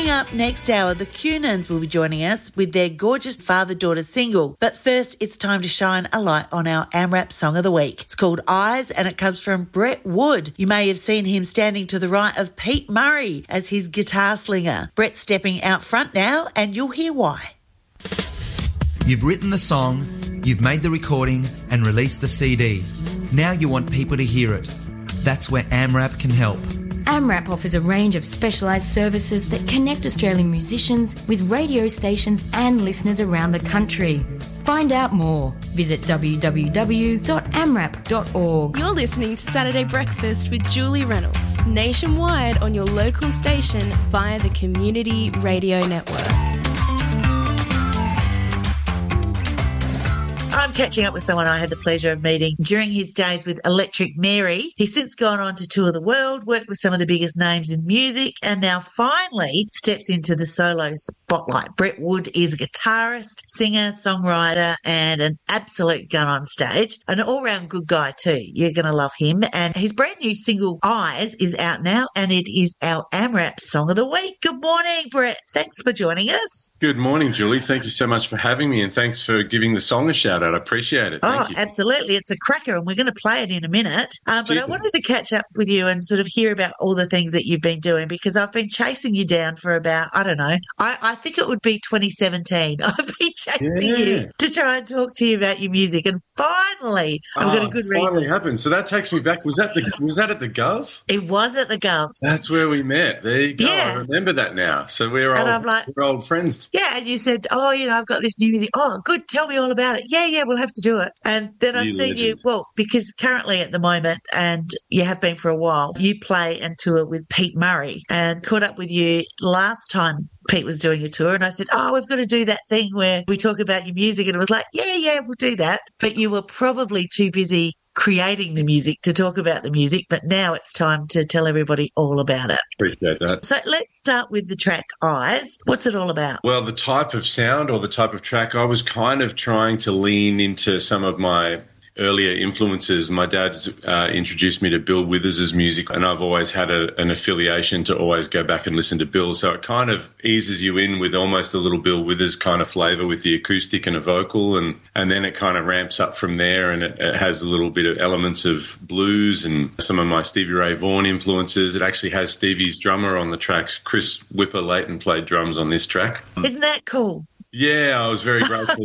Coming up next hour, the Cunans will be joining us with their gorgeous father-daughter single. But first, it's time to shine a light on our AMRAP Song of the Week. It's called Eyes, and it comes from Brett Wood. You may have seen him standing to the right of Pete Murray as his guitar slinger. Brett's stepping out front now, and you'll hear why. You've written the song, you've made the recording and released the CD. Now you want people to hear it. That's where AMRAP can help. AMRAP offers a range of specialised services that connect Australian musicians with radio stations and listeners around the country. Find out more. Visit www.amrap.org. You're listening to Saturday Breakfast with Julie Reynolds, nationwide on your local station via the Community Radio Network. I'm catching up with someone I had the pleasure of meeting during his days with Electric Mary. He's since gone on to tour the world, worked with some of the biggest names in music, and now finally steps into the solo spotlight. Brett Wood is a guitarist, singer, songwriter, and an absolute gun on stage. An all-round good guy too. You're going to love him. And his brand new single, Eyes, is out now, and it is our AMRAP Song of the Week. Good morning, Brett. Thanks for joining us. Good morning, Julie. Thank you so much for having me, and thanks for giving the song a shout-out. I appreciate it. Thank you. Absolutely. It's a cracker, and we're going to play it in a minute. But I wanted to catch up with you and sort of hear about all the things that you've been doing, because I've been chasing you down for about, I don't know, I think it would be 2017. I've been chasing you to try and talk to you about your music, and finally I've got a good reason. Finally happened. So that takes me back. Was that at the Gov? It was at the Gov. That's where we met. There you go. Yeah. I remember that now. So we're old friends. Yeah, and you said, I've got this new music. Oh, good. Tell me all about it. Yeah, we'll have to do it. And then I've seen you, because currently at the moment, and you have been for a while, you play and tour with Pete Murray, and caught up with you last time Pete was doing a tour, and I said, we've got to do that thing where we talk about your music, and it was like, yeah, we'll do that. But you were probably too busy creating the music to talk about the music, but now it's time to tell everybody all about it. Appreciate that. So let's start with the track Eyes. What's it all about? Well, the type of sound or the type of track, I was kind of trying to lean into some of my earlier influences. My dad's introduced me to Bill Withers' music, and I've always had an affiliation to always go back and listen to Bill. So it kind of eases you in with almost a little Bill Withers kind of flavour with the acoustic and a vocal, and then it kind of ramps up from there, and it has a little bit of elements of blues and some of my Stevie Ray Vaughan influences. It actually has Stevie's drummer on the tracks. Chris Whipper-Layton played drums on this track. Isn't that cool? Yeah, I was very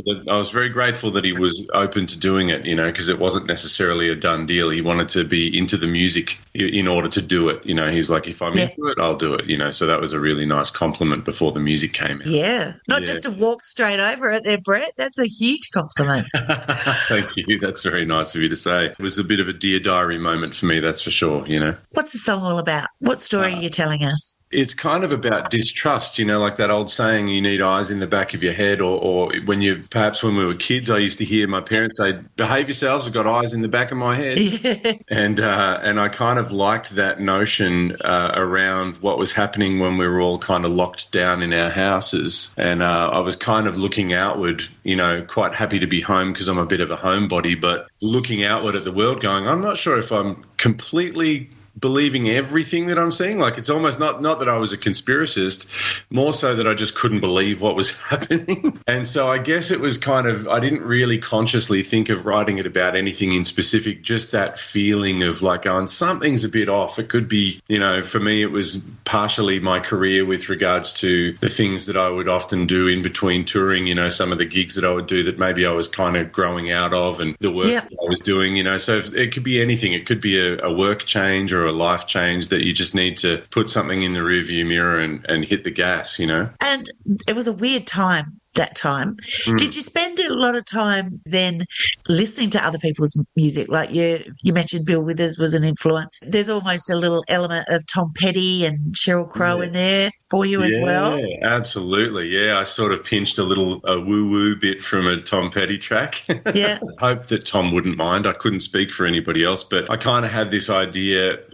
grateful that he was open to doing it, because it wasn't necessarily a done deal. He wanted to be into the music in order to do it. He's like, if I'm into it, I'll do it. So that was a really nice compliment before the music came out. Yeah, not just to walk straight over it there, Brett. That's a huge compliment. Thank you. That's very nice of you to say. It was a bit of a Dear Diary moment for me, that's for sure. What's the song all about? What story are you telling us? It's kind of about distrust, like that old saying, you need eyes in the back of your head, or when we were kids, I used to hear my parents say, behave yourselves, I've got eyes in the back of my head. Yeah. And I kind of liked that notion around what was happening when we were all kind of locked down in our houses. And I was kind of looking outward, quite happy to be home because I'm a bit of a homebody, but looking outward at the world going, I'm not sure if I'm completely believing everything that I'm seeing. Like, it's almost not that I was a conspiracist, more so that I just couldn't believe what was happening. And so I guess it was kind of, I didn't really consciously think of writing it about anything in specific, just that feeling of like, something's a bit off. It could be, for me, it was partially my career with regards to the things that I would often do in between touring, some of the gigs that I would do that maybe I was kind of growing out of, and the work that I was doing, so it could be anything. It could be a work change or a life change that you just need to put something in the rearview mirror and hit the gas, And it was a weird time. That time. Did you spend a lot of time then listening to other people's music? Like you mentioned Bill Withers was an influence. There's almost a little element of Tom Petty and Sheryl Crow in there for you as well. Yeah, absolutely. Yeah, I sort of pinched a woo-woo bit from a Tom Petty track. Yeah. I hope that Tom wouldn't mind. I couldn't speak for anybody else, but I kind of had this idea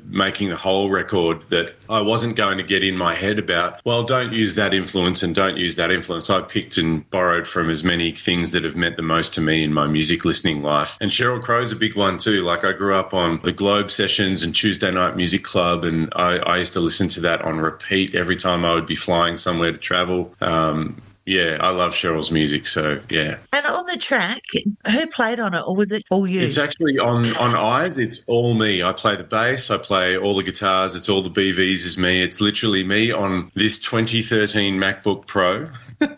making the whole record that I wasn't going to get in my head about, well, don't use that influence and don't use that influence. I picked and borrowed from as many things that have meant the most to me in my music listening life. And Sheryl Crow's a big one too. Like, I grew up on the Globe sessions and Tuesday Night Music Club, and I used to listen to that on repeat every time I would be flying somewhere to travel. Yeah, I love Cheryl's music, so yeah. And on the track, who played on it, or was it all you? It's actually on Eyes, it's all me. I play the bass, I play all the guitars, it's all the BVs is me. It's literally me on this 2013 MacBook Pro.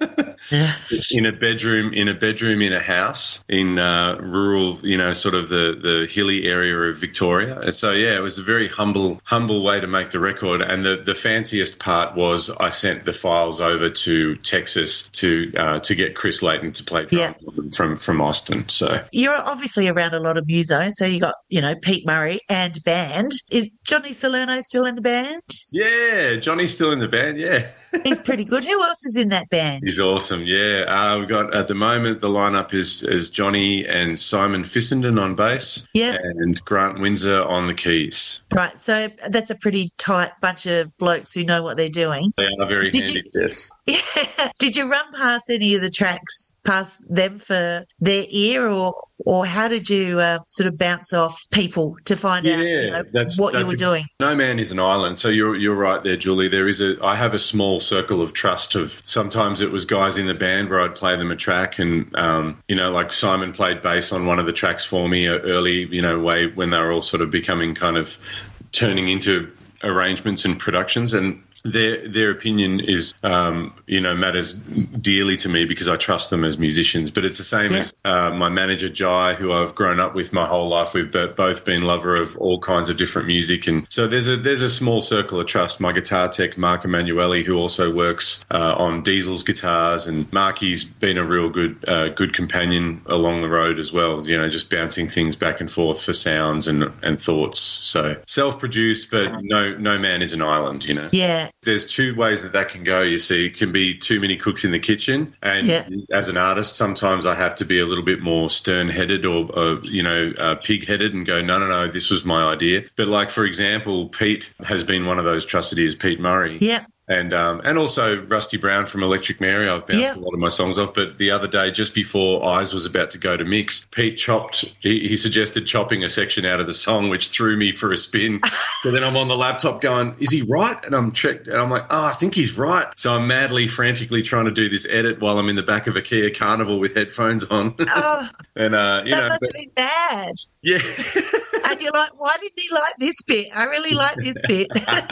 in a bedroom in a house in rural, sort of the hilly area of Victoria. And so, yeah, it was a very humble way to make the record. And the fanciest part was I sent the files over to Texas to get Chris Layton to play drums from Austin. So you're obviously around a lot of musos. So you got, Pete Murray and band. Is Johnny Salerno still in the band? Yeah, Johnny's still in the band, yeah. He's pretty good. Who else is in that band? He's awesome, yeah. We've got, at the moment, the lineup is Johnny and Simon Fissenden on bass, and Grant Windsor on the keys. Right, so that's a pretty tight bunch of blokes who know what they're doing. They are very handy, yes. Yeah. Did you run past any of the tracks, past them for their ear, or how did you sort of bounce off people to find out what you were doing? No man is an island. So you're right there, Julie. I have a small circle of trust of, sometimes it was guys in the band where I'd play them a track, and like Simon played bass on one of the tracks for me early, way when they were all sort of becoming kind of turning into arrangements and productions, and their opinion is, matters dearly to me because I trust them as musicians. But it's the same as my manager, Jai, who I've grown up with my whole life. We've both been lover of all kinds of different music. And so there's a small circle of trust. My guitar tech, Mark Emanuele, who also works on Diesel's guitars. And Marky's been a real good companion along the road as well, just bouncing things back and forth for sounds and thoughts. So self-produced, but no man is an island, Yeah. There's two ways that can go, you see. It can be too many cooks in the kitchen, and as an artist, sometimes I have to be a little bit more stern-headed or pig-headed and go, no, this was my idea. But like, for example, Pete has been one of those trustees, Pete Murray. Yeah. And also Rusty Brown from Electric Mary, I've bounced a lot of my songs off. But the other day, just before Eyes was about to go to mix, Pete he suggested chopping a section out of the song, which threw me for a spin. So then I'm on the laptop going, is he right? And I'm like, I think he's right. So I'm frantically trying to do this edit while I'm in the back of a Kia Carnival with headphones on. And that must have been bad. Yeah. And you're like, why didn't he like this bit? I really like this bit.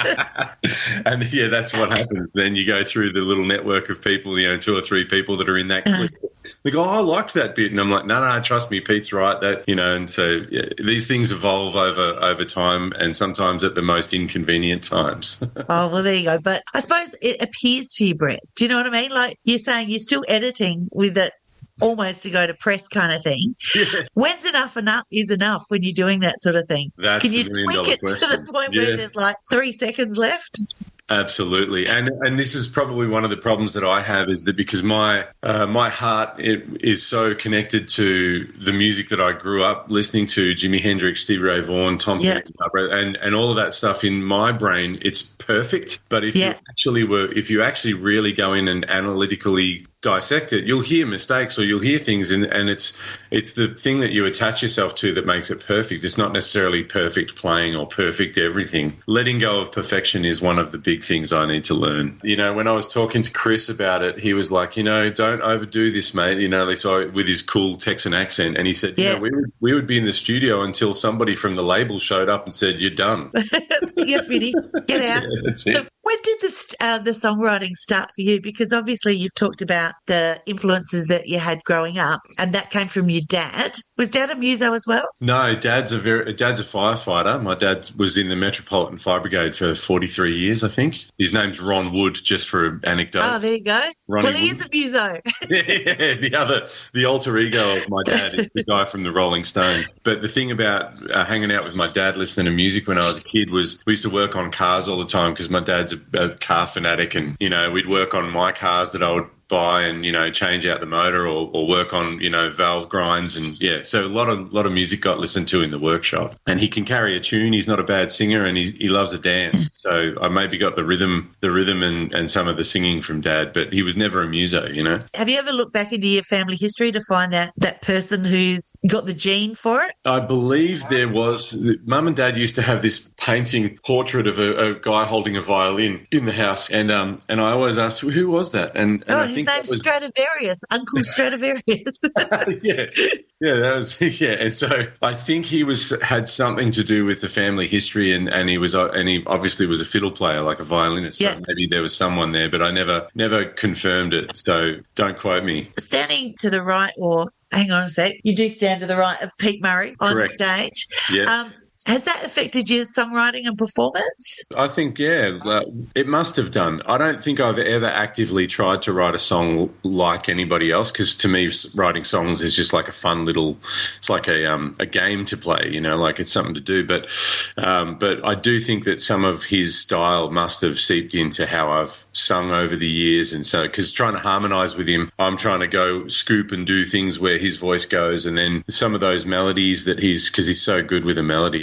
And that's what happens. Then you go through the little network of people, 2 or 3 people that are in that clip. They go, I liked that bit. And I'm like, no, trust me, Pete's right. And so these things evolve over time, and sometimes at the most inconvenient times. Oh, well, there you go. But I suppose it appears to you, Brett. Do you know what I mean? Like, you're saying you're still editing with it almost to go to press kind of thing. Yeah. When's enough is enough when you're doing that sort of thing? Can you tweak it to the point where there's like 3 seconds left? Absolutely. And this is probably one of the problems that I have, is that because my heart is so connected to the music that I grew up listening to, Jimi Hendrix, Stevie Ray Vaughan, Tom Petty, and all of that stuff in my brain, it's perfect. But if you actually really go in and analytically dissect it, you'll hear mistakes or you'll hear things, and it's the thing that you attach yourself to that makes it perfect. It's not necessarily perfect playing or perfect everything. Letting go of perfection is one of the big things I need to learn. When I was talking to Chris about it, he was like, don't overdo this, mate. They saw it with his cool Texan accent, and he said, we would be in the studio until somebody from the label showed up and said, you're done. You're finished. Get out. Yeah, that's it. When did the songwriting start for you? Because obviously you've talked about the influences that you had growing up, and that came from your dad. Was Dad a muso as well? No, Dad's a firefighter. My dad was in the Metropolitan Fire Brigade for 43 years, I think. His name's Ron Wood, just for an anecdote. Oh, there you go. Ronnie Wood. He is a muso. Yeah, the alter ego of my dad is the guy from the Rolling Stones. But the thing about hanging out with my dad, listening to music when I was a kid, was we used to work on cars all the time because my dad's a car fanatic, and we'd work on my cars that I would by and, you know, change out the motor or work on, you know, valve grinds. And yeah, so a lot of music got listened to in the workshop. And he can carry a tune. He's not a bad singer, and he loves a dance. So I maybe got the rhythm and some of the singing from Dad, but he was never a muso, you know. Have you ever looked back into your family history to find that person who's got the gene for it? I believe there was. Mum and Dad used to have this painting portrait of a guy holding a violin in the house, and I always asked, who was that? And I his think name's Stradivarius, Uncle Stradivarius. that was and so I think he had something to do with the family history, and he obviously was a fiddle player, like a violinist. Yeah. So maybe there was someone there, but I never confirmed it. So don't quote me. Standing to the right, or hang on a sec, you do stand to the right of Pete Murray on Correct. Stage. Yeah. Has that affected your songwriting and performance? I think, it must have done. I don't think I've ever actively tried to write a song like anybody else, because to me, writing songs is just like a fun little, it's like a game to play, you know, like it's something to do. But I do think that some of his style must have seeped into how I've sung over the years. And so, because trying to harmonise with him, I'm trying to go scoop and do things where his voice goes, and then some of those melodies that because he's so good with a melody.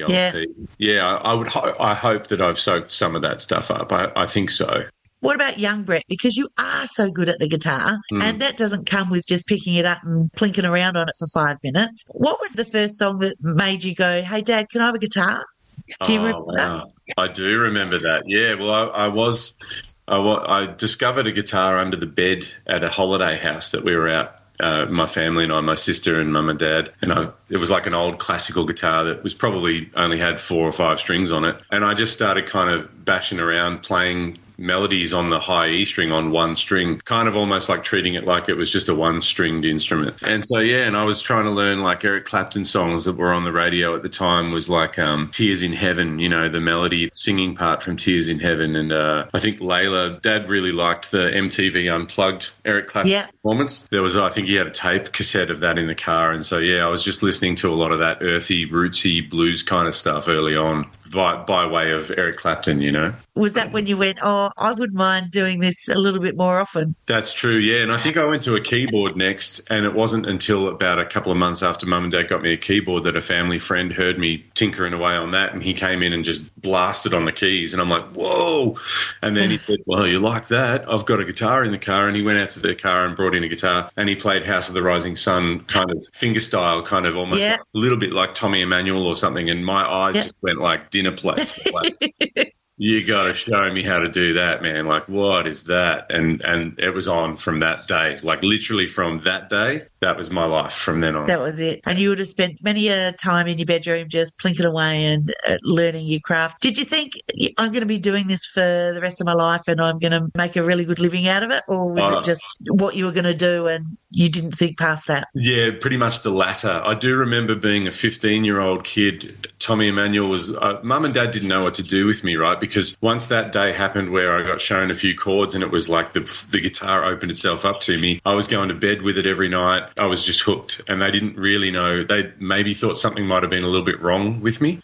I hope that I've soaked some of that stuff up. I think so. What about young Brett? Because you are so good at the guitar, and that doesn't come with just picking it up and plinking around on it for 5 minutes. What was the first song that made you go, hey, Dad, can I have a guitar? Do you remember that? I do remember that. Yeah, well, I discovered a guitar under the bed at a holiday house that we were at. My family and I, my sister and Mum and Dad, and it was like an old classical guitar that was probably only had 4 or 5 strings on it. And I just started kind of bashing around playing melodies on the high E string on one string, kind of almost like treating it like it was just a one-stringed instrument. And so, and I was trying to learn like Eric Clapton songs that were on the radio at the time, was like Tears in Heaven, you know, the melody singing part from Tears in Heaven. And I think Layla, Dad really liked the MTV Unplugged Eric Clapton performance. I think he had a tape cassette of that in the car. And so, I was just listening to a lot of that earthy, rootsy blues kind of stuff early on. By way of Eric Clapton, you know. Was that when you went, I wouldn't mind doing this a little bit more often? That's true, yeah. And I think I went to a keyboard next, and it wasn't until about a couple of months after Mum and Dad got me a keyboard that a family friend heard me tinkering away on that, and he came in and just blasted on the keys, and I'm like, whoa. And then he said, well, you like that? I've got a guitar in the car. And he went out to the car and brought in a guitar, and he played House of the Rising Sun kind of fingerstyle, kind of almost like, a little bit like Tommy Emmanuel or something, and my eyes just went like dinner plates. Like, you got to show me how to do that, man. Like, what is that? And it was on from that day. Like, literally from that day, that was my life from then on. That was it. And you would have spent many a time in your bedroom just plinking away and learning your craft. Did you think, I'm going to be doing this for the rest of my life and I'm going to make a really good living out of it? Or was it just what you were going to do and you didn't think past that? Yeah, pretty much the latter. I do remember being a 15-year-old kid. Tommy Emmanuel was Mum and Dad didn't know what to do with me, right? Because once that day happened where I got shown a few chords and it was like the guitar opened itself up to me, I was going to bed with it every night. I was just hooked, and they didn't really know. They maybe thought something might have been a little bit wrong with me.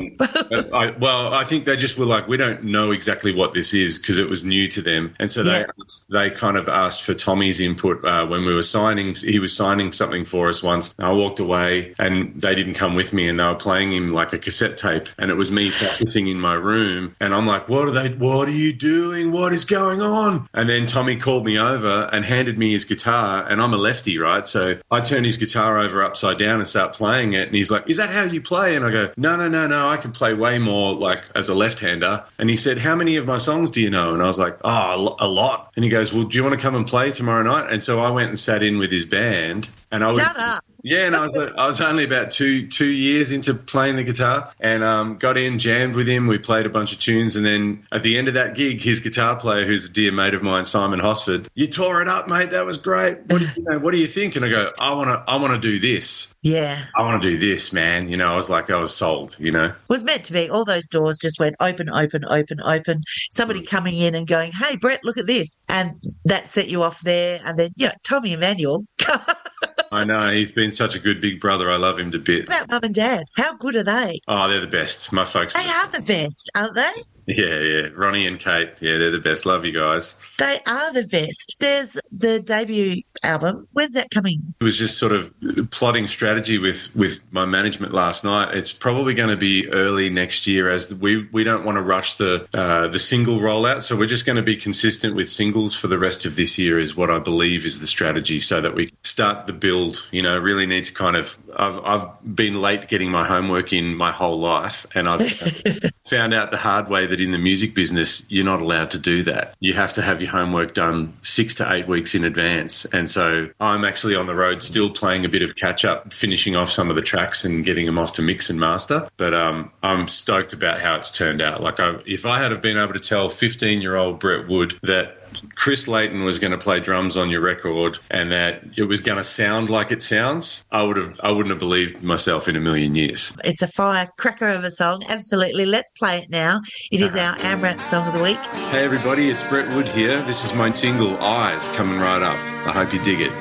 I think they just were like, we don't know exactly what this is, because it was new to them. And so they kind of asked for Tommy's input when we were signing. He was signing something for us once. I walked away and they didn't come with me, and they were playing him like a cassette tape, and it was me practicing in my room, and I'm like, what are you doing? What is going on? And then Tommy called me over and handed me his guitar, and I'm a lefty, right? So I turn his guitar over upside down and start playing it, and he's like, is that how you play? And I go, no, I can play way more like as a left-hander. And he said, how many of my songs do you know? And I was like, a lot. And he goes, well, do you want to come and play tomorrow night? And so I went and sat in with his band, and Shut up. Yeah, and I was only about two years into playing the guitar, and got in, jammed with him. We played a bunch of tunes, and then at the end of that gig, his guitar player, who's a dear mate of mine, Simon Hosford, you tore it up, mate. That was great. What do you think? And I go, I want to do this. Yeah, I want to do this, man. You know, I was sold. You know, it was meant to be. All those doors just went open. Somebody coming in and going, "Hey, Brett, look at this," and that set you off there. And then, Tommy Emmanuel. I know. He's been such a good big brother. I love him to bits. What about Mum and Dad? How good are they? Oh, they're the best. My folks. They are the best, aren't they? Yeah. Ronnie and Kate, they're the best. Love you guys. They are the best. There's the debut album. When's that coming? It was just sort of plotting strategy with my management last night. It's probably going to be early next year, as we don't want to rush the single rollout. So we're just going to be consistent with singles for the rest of this year is what I believe is the strategy, so that we start the build. Really need to kind of, I've been late getting my homework in my whole life, and I've found out the hard way that in the music business, you're not allowed to do that. You have to have your homework done 6 to 8 weeks in advance. And so I'm actually on the road still playing a bit of catch up, finishing off some of the tracks and getting them off to mix and master. But I'm stoked about how it's turned out. Like, if I had have been able to tell 15-year-old Brett Wood that Chris Layton was going to play drums on your record and that it was going to sound like it sounds, I wouldn't have believed myself in a million years. It's a firecracker of a song, absolutely. Let's play it now. It is our AMRAP Song of the Week. Hey everybody, it's Brett Wood here. This is my single, Eyes, coming right up. I hope you dig it.